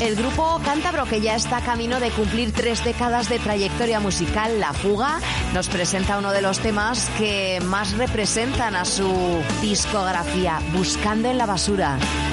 El grupo cántabro, que ya está camino de cumplir 3 décadas de trayectoria musical, La Fuga, nos presenta uno de los temas que más representan a su discografía, Buscando en la basura.